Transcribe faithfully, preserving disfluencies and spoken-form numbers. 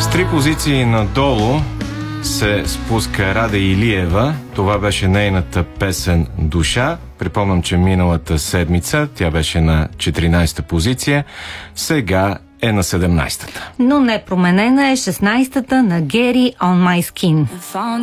Три позиции надолу се спуска Рада Илиева. Това беше нейната песен "Душа". Припомням, че миналата седмица тя беше на четиринайсета позиция. Сега е на седемнайсета. Но не променена е шестнайсета на Гери "On My Skin".